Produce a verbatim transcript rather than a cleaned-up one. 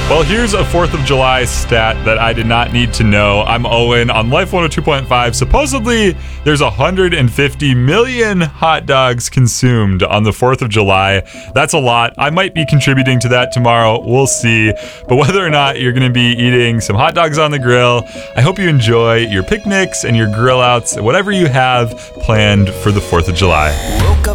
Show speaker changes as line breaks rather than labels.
Well, here's a fourth of July stat that I did not need to know. I'm Owen on Life one oh two point five. Supposedly, there's one hundred fifty million hot dogs consumed on the fourth of July. That's a lot. I might be contributing to that tomorrow. We'll see. But whether or not you're going to be eating some hot dogs on the grill, I hope you enjoy your picnics and your grill outs, whatever you have planned for the fourth of July.
Woke up